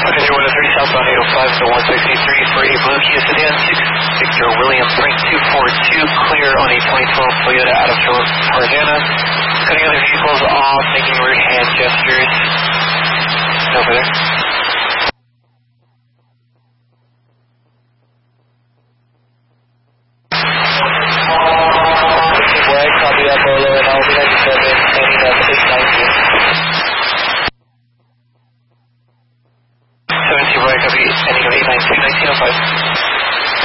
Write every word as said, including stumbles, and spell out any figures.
Okay, zero one three southbound eight oh five to one sixty-three for a blue Kia sedan, six Victor William three two four two, clear on a twenty twelve Toyota out of Tarzana. Cutting other vehicles off, making weird hand gestures. Over there.